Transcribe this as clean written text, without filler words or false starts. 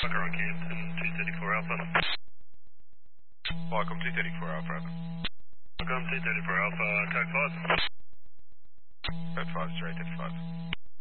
Tucker on Campton, 234 Alpha. Welcome, 234 Alpha. Welcome, 234 Alpha, tag 5. Tag 5, straight, tag 5.